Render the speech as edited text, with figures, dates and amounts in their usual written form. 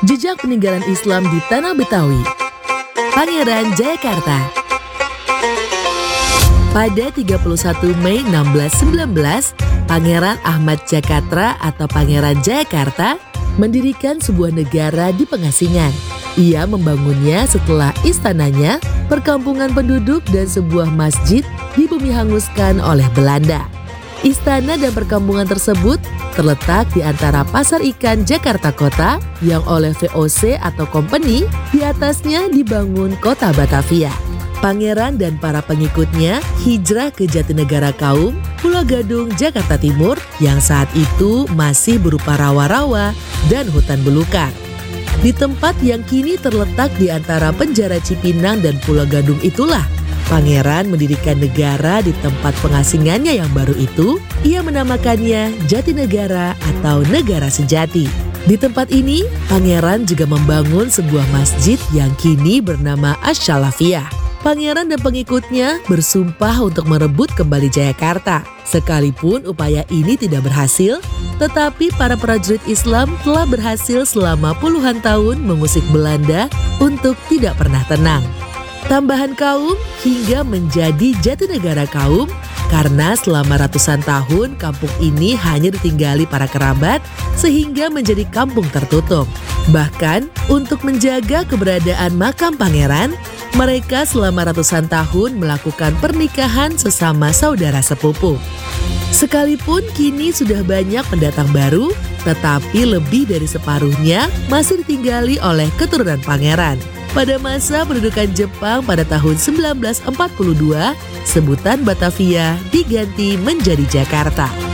Jejak peninggalan Islam di Tanah Betawi. Pangeran Jayakarta. Pada 31 Mei 1619, Pangeran Ahmad Jakatra atau Pangeran Jayakarta mendirikan sebuah negara di pengasingan. Ia membangunnya setelah istananya, perkampungan penduduk dan sebuah masjid di bumi hanguskan oleh Belanda. Istana dan perkampungan tersebut terletak di antara Pasar Ikan Jakarta Kota yang oleh VOC atau company di atasnya dibangun kota Batavia. Pangeran dan para pengikutnya hijrah ke Jatinegara Kaum, Pulau Gadung, Jakarta Timur yang saat itu masih berupa rawa-rawa dan hutan belukar. Di tempat yang kini terletak di antara penjara Cipinang dan Pulau Gadung itulah Pangeran mendirikan negara di tempat pengasingannya yang baru itu. Ia menamakannya Jatinegara atau Negara Sejati. Di tempat ini, Pangeran juga membangun sebuah masjid yang kini bernama Asy-Shalafiyah. Pangeran dan pengikutnya bersumpah untuk merebut kembali Jayakarta. Sekalipun upaya ini tidak berhasil, tetapi para prajurit Islam telah berhasil selama puluhan tahun mengusik Belanda untuk tidak pernah tenang. Tambahan kaum hingga menjadi Jatinegara Kaum karena selama ratusan tahun kampung ini hanya ditinggali para kerabat sehingga menjadi kampung tertutup. Bahkan untuk menjaga keberadaan makam pangeran, mereka selama ratusan tahun melakukan pernikahan sesama saudara sepupu. Sekalipun kini sudah banyak pendatang baru, tetapi lebih dari separuhnya masih ditinggali oleh keturunan pangeran. Pada masa pendudukan Jepang pada tahun 1942, sebutan Batavia diganti menjadi Jakarta.